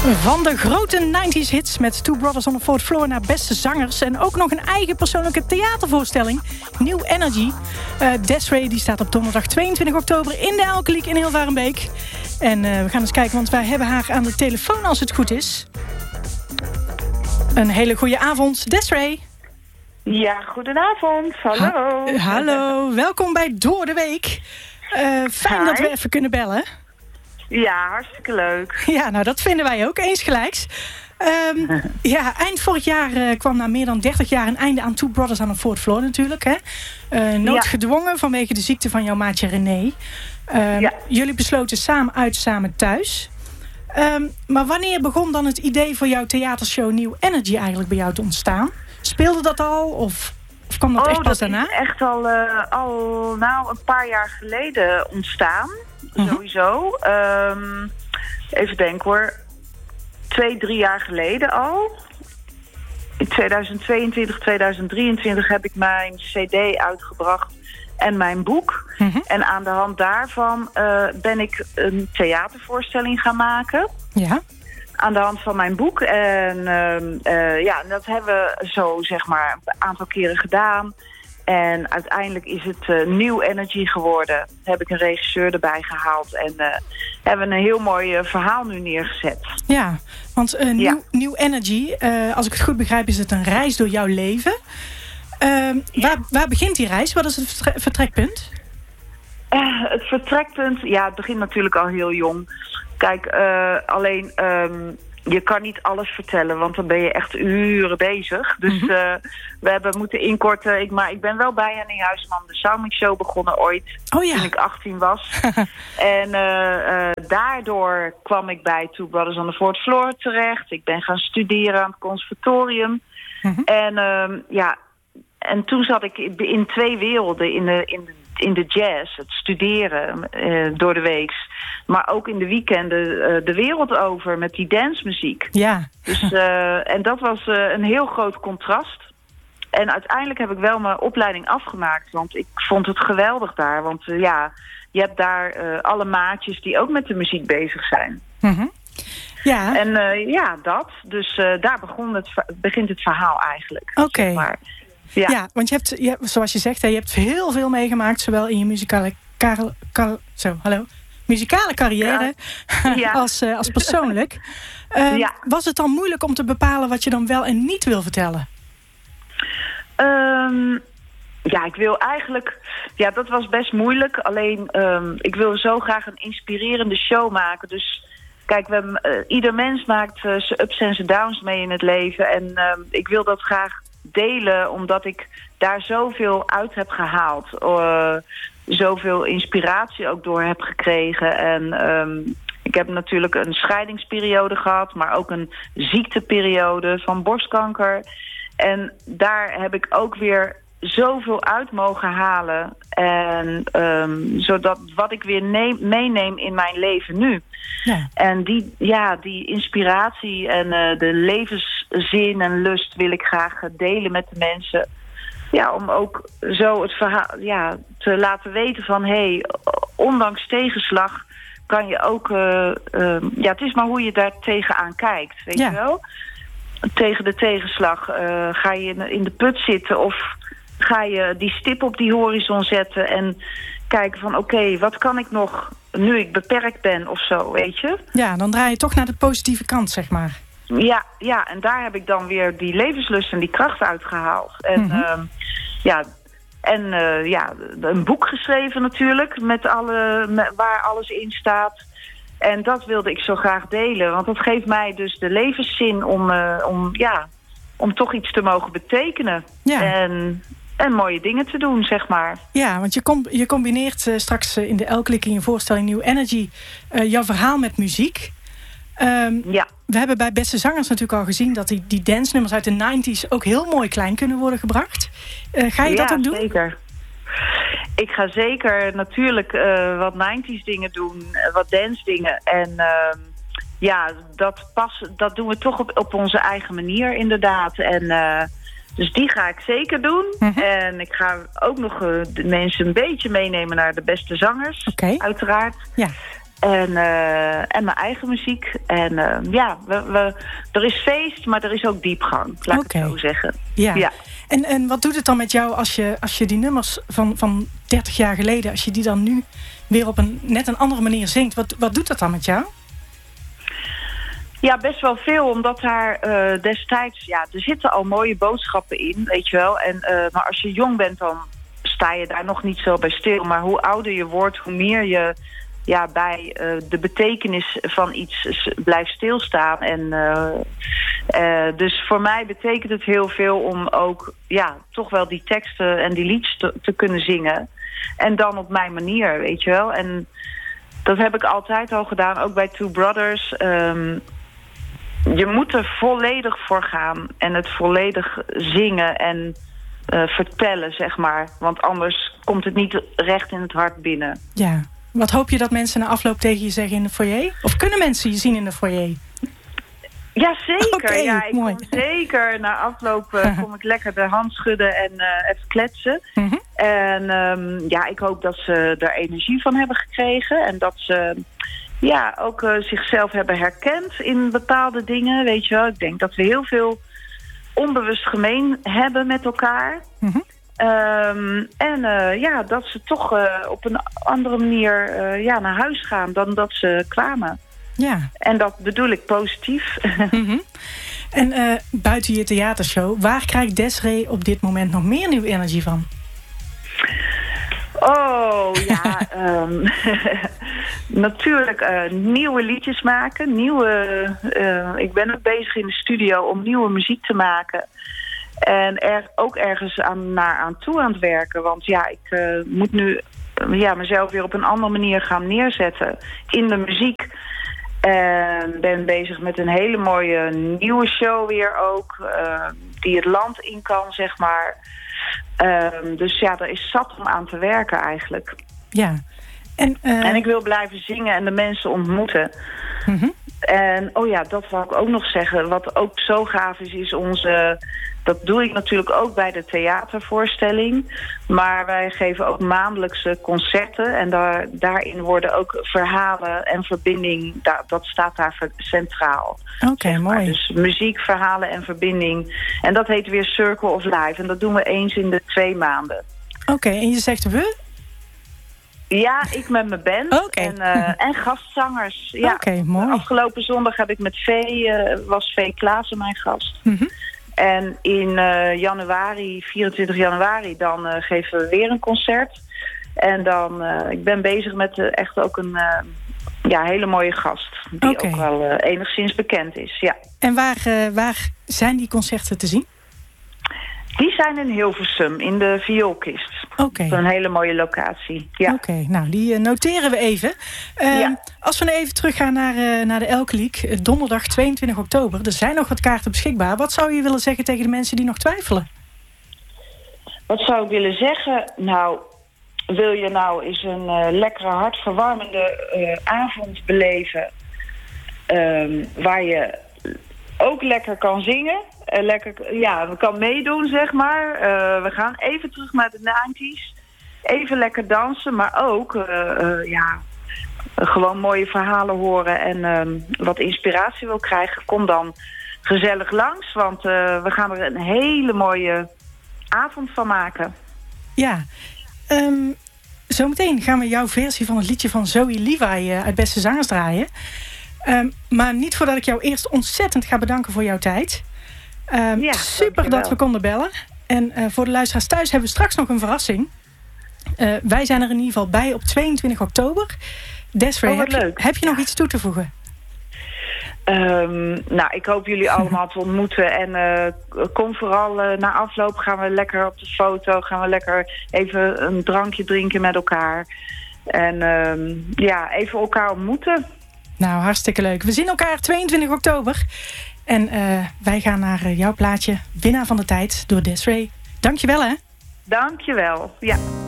Van de grote 90s hits met Two Brothers on the Fourth Floor naar beste zangers. En ook nog een eigen persoonlijke theatervoorstelling. New Energy. Desiree die staat op donderdag 22 oktober in de Elkeliek in Hilvarenbeek. En we gaan eens kijken, want wij hebben haar aan de telefoon als het goed is. Een hele goede avond, Desiree. Ja, goedenavond. Hallo. Hallo, welkom bij Door de Week. Fijn dat we even kunnen bellen. Ja, hartstikke leuk. Ja, nou dat vinden wij ook, eens gelijks. Eind vorig jaar kwam na meer dan 30 jaar een einde aan Two Brothers on the Fourth Floor natuurlijk. Hè? Noodgedwongen vanwege de ziekte van jouw maatje René. Jullie besloten samen uit, samen thuis. Maar wanneer begon dan het idee voor jouw theatershow New Energy eigenlijk bij jou te ontstaan? Speelde dat al of kwam dat echt pas daarna? Dat is echt al een paar jaar geleden ontstaan. Sowieso. Even denken hoor. 2-3 jaar geleden al. In 2022, 2023 heb ik mijn cd uitgebracht en mijn boek. En aan de hand daarvan ben ik een theatervoorstelling gaan maken. Ja. Aan de hand van mijn boek. En dat hebben we zo zeg maar een aantal keren gedaan. En uiteindelijk is het New Energy geworden. Heb ik een regisseur erbij gehaald. En hebben we een heel mooi verhaal nu neergezet. Ja, want New Energy, als ik het goed begrijp, is het een reis door jouw leven. Waar begint die reis? Wat is het vertrekpunt? Het vertrekpunt, het begint natuurlijk al heel jong. Kijk, alleen je kan niet alles vertellen, want dan ben je echt uren bezig. Dus we hebben moeten inkorten. Maar ik ben wel bij Henny Huisman de Soundmix Show begonnen ooit. Toen ik 18 was. En daardoor kwam ik bij Two Brothers on the Fourth Floor terecht. Ik ben gaan studeren aan het conservatorium. En toen zat ik in twee werelden. In de jazz, het studeren door de weeks. Maar ook in de weekenden de wereld over met die dancemuziek. Ja. Dus, en dat was een heel groot contrast. En uiteindelijk heb ik wel mijn opleiding afgemaakt. Want ik vond het geweldig daar. Want je hebt daar alle maatjes die ook met de muziek bezig zijn. Ja. En dat. Dus daar begint het verhaal eigenlijk. Oké. Zeg maar. Ja, want je hebt, zoals je zegt, je hebt heel veel meegemaakt. Zowel in je muzikale carrière als persoonlijk. Was het dan moeilijk om te bepalen wat je dan wel en niet wil vertellen? Ik wil eigenlijk... Ja, dat was best moeilijk. Alleen, ik wil zo graag een inspirerende show maken. Dus kijk, ieder mens maakt zijn ups en zijn downs mee in het leven. En ik wil dat graag delen, omdat ik daar zoveel uit heb gehaald. Zoveel inspiratie ook door heb gekregen. En ik heb natuurlijk een scheidingsperiode gehad, maar ook een ziekteperiode van borstkanker. En daar heb ik ook weer zoveel uit mogen halen. En zodat wat ik weer meeneem in mijn leven nu. Ja. En die inspiratie en de levenszin en lust wil ik graag delen met de mensen. Ja, om ook zo het verhaal te laten weten van ondanks tegenslag kan je ook... het is maar hoe je daar tegenaan kijkt, weet je wel? Tegen de tegenslag ga je in de put zitten of ga je die stip op die horizon zetten en kijken van oké, wat kan ik nog nu ik beperkt ben of zo, weet je? Ja, dan draai je toch naar de positieve kant, zeg maar. Ja, en daar heb ik dan weer die levenslust en die kracht uitgehaald. En een boek geschreven natuurlijk, waar alles in staat. En dat wilde ik zo graag delen, want dat geeft mij dus de levenszin om toch iets te mogen betekenen. Ja. En mooie dingen te doen, zeg maar. Ja, want je combineert straks in de Elkeliek in je voorstelling New Energy jouw verhaal met muziek. We hebben bij Beste Zangers natuurlijk al gezien dat die dance-nummers uit de 90s ook heel mooi klein kunnen worden gebracht. Ga je dat ook doen? Ja, zeker. Ik ga zeker natuurlijk wat 90s dingen doen, wat dance dingen. En dat doen we toch op onze eigen manier inderdaad. En dus die ga ik zeker doen. En ik ga ook nog de mensen een beetje meenemen naar de Beste Zangers, uiteraard. Ja. En mijn eigen muziek. En er is feest, maar er is ook diepgang. Laat ik het zo zeggen. Ja. En wat doet het dan met jou als je die nummers van 30 jaar geleden... als je die dan nu weer op net een andere manier zingt? Wat doet dat dan met jou? Ja, best wel veel, omdat daar destijds... Ja, er zitten al mooie boodschappen in, weet je wel. Maar als je jong bent, dan sta je daar nog niet zo bij stil. Maar hoe ouder je wordt, hoe meer je bij de betekenis van iets blijft stilstaan. En dus voor mij betekent het heel veel om ook toch wel die teksten en die liedjes te kunnen zingen. En dan op mijn manier, weet je wel. En dat heb ik altijd al gedaan, ook bij Two Brothers. Je moet er volledig voor gaan en het volledig zingen en vertellen, zeg maar. Want anders komt het niet recht in het hart binnen. Ja. Wat hoop je dat mensen na afloop tegen je zeggen in de foyer? Of kunnen mensen je zien in de foyer? Ja, zeker. Okay, ik kom zeker na afloop kom ik lekker de hand schudden en even kletsen. Mm-hmm. En ik hoop dat ze er energie van hebben gekregen. En dat ze ook zichzelf hebben herkend in bepaalde dingen. Weet je wel, ik denk dat we heel veel onbewust gemeen hebben met elkaar. Mm-hmm. Dat ze toch op een andere manier naar huis gaan dan dat ze kwamen. Ja. En dat bedoel ik positief. Mm-hmm. En buiten je theatershow, waar krijgt Desiree op dit moment nog meer nieuwe energie van? Oh, ja. Natuurlijk nieuwe liedjes maken. Ik ben ook bezig in de studio om nieuwe muziek te maken. En ook ergens aan toe aan het werken. Want ik moet nu mezelf weer op een andere manier gaan neerzetten in de muziek. En ben bezig met een hele mooie nieuwe show weer ook. Die het land in kan, zeg maar. Dus er is zat om aan te werken eigenlijk. Ja. En ik wil blijven zingen en de mensen ontmoeten. Mm-hmm. En dat wou ik ook nog zeggen. Wat ook zo gaaf is dat doe ik natuurlijk ook bij de theatervoorstelling. Maar wij geven ook maandelijkse concerten. En daarin worden ook verhalen en verbinding, dat staat daar centraal. Oké, mooi. Dus muziek, verhalen en verbinding. En dat heet weer Circle of Life. En dat doen we eens in de 2 maanden. Oké, en je zegt we? Ja, ik met mijn band. Okay. En gastzangers. Ja. Oké, mooi. Afgelopen zondag heb ik met was Vee Klaassen mijn gast. Mm-hmm. En in 24 januari, dan geven we weer een concert. En dan, ik ben bezig met echt ook een hele mooie gast. Die ook wel enigszins bekend is, ja. En waar zijn die concerten te zien? Die zijn in Hilversum, in de Vioolkist. Op een hele mooie locatie. Ja. Oké, nou die noteren we even. Als we nu even teruggaan naar de Elke League, donderdag 22 oktober. Er zijn nog wat kaarten beschikbaar. Wat zou je willen zeggen tegen de mensen die nog twijfelen? Wat zou ik willen zeggen? Nou, wil je nou eens een lekkere, hartverwarmende avond beleven... waar je ook lekker kan zingen... we kan meedoen, zeg maar. We gaan even terug naar de 90's. Even lekker dansen, maar ook gewoon mooie verhalen horen en wat inspiratie wil krijgen. Kom dan gezellig langs, want we gaan er een hele mooie avond van maken. Ja, zometeen gaan we jouw versie van het liedje van Zoe Levi uit Beste Zangers draaien. Maar niet voordat ik jou eerst ontzettend ga bedanken voor jouw tijd. Super dat we konden bellen. En voor de luisteraars thuis hebben we straks nog een verrassing. Wij zijn er in ieder geval bij op 22 oktober. Desiree, heb je nog iets toe te voegen? Ik hoop jullie allemaal te ontmoeten. En kom vooral na afloop. Gaan we lekker op de foto. Gaan we lekker even een drankje drinken met elkaar. En even elkaar ontmoeten. Nou, hartstikke leuk. We zien elkaar 22 oktober. En wij gaan naar jouw plaatje Winnaar van de Tijd door Desiree. Dankjewel, hè? Dankjewel, ja.